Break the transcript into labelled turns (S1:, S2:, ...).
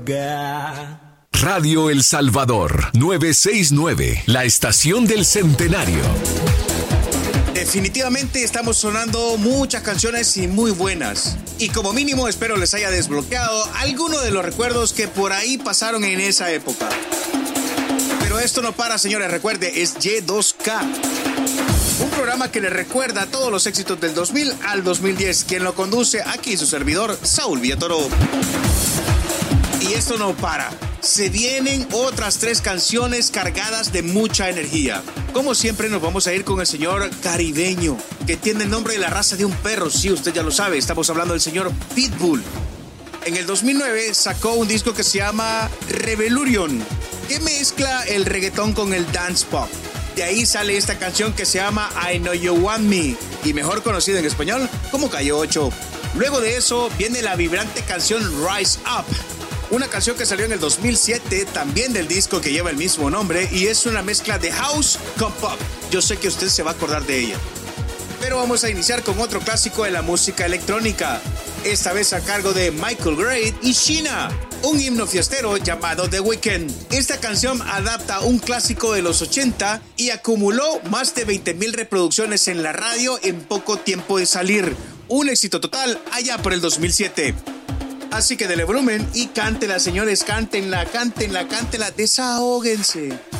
S1: Radio El Salvador 969, la estación del centenario.
S2: Definitivamente estamos sonando muchas canciones y muy buenas. Y como mínimo espero les haya desbloqueado alguno de los recuerdos que por ahí pasaron en esa época. Pero esto no para, señores, recuerde, es Y2K. Un programa que le recuerda todos los éxitos del 2000 al 2010. Quien lo conduce aquí su servidor, Saúl Villatoro. Y esto no para. Se vienen otras 3 canciones cargadas de mucha energía. Como siempre nos vamos a ir con el señor caribeño, que tiene el nombre de la raza de un perro. Sí, usted ya lo sabe, estamos hablando del señor Pitbull. En el 2009 sacó un disco que se llama Revelurion, que mezcla el reggaetón con el dance pop. De ahí sale esta canción que se llama I Know You Want Me, y mejor conocida en español como Calle 8. Luego de eso viene la vibrante canción Rise Up, una canción que salió en el 2007, también del disco que lleva el mismo nombre, y es una mezcla de house con pop. Yo sé que usted se va a acordar de ella. Pero vamos a iniciar con otro clásico de la música electrónica, esta vez a cargo de Michael Gray y Sheena, un himno fiestero llamado The Weeknd. Esta canción adapta un clásico de los 80 y acumuló más de 20,000 reproducciones en la radio en poco tiempo de salir. Un éxito total allá por el 2007. Así que dele volumen y cántela, señores, cántenla, desahóguense.